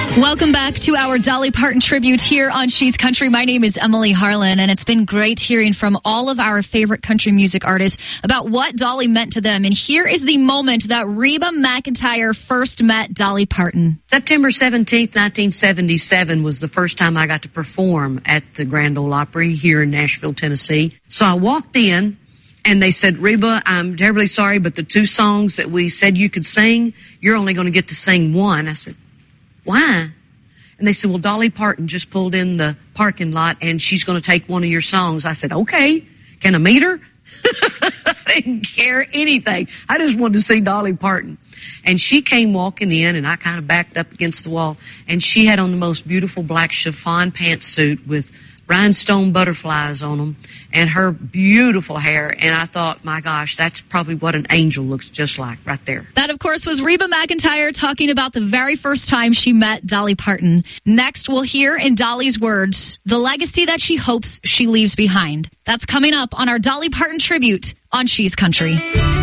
Welcome back to our Dolly Parton tribute here on She's Country. My name is Emily Harlan, and it's been great hearing from all of our favorite country music artists about what Dolly meant to them. And here is the moment that Reba McEntire first met Dolly Parton. September 17th, 1977 was the first time I got to perform at the Grand Ole Opry here in Nashville, Tennessee. So I walked in, and they said, Reba, I'm terribly sorry, but the two songs that we said you could sing, you're only going to get to sing one. I said, why? And they said, well, Dolly Parton just pulled in the parking lot and she's going to take one of your songs. I said, okay, can I meet her? I didn't care anything. I just wanted to see Dolly Parton. And she came walking in, and I kind of backed up against the wall, and she had on the most beautiful black chiffon pantsuit with rhinestone butterflies on them and her beautiful hair. And I thought, my gosh, that's probably what an angel looks just like right there. That, of course, was Reba McEntire talking about the very first time she met Dolly Parton. Next, we'll hear in Dolly's words the legacy that she hopes she leaves behind. That's coming up on our Dolly Parton tribute on She's Country.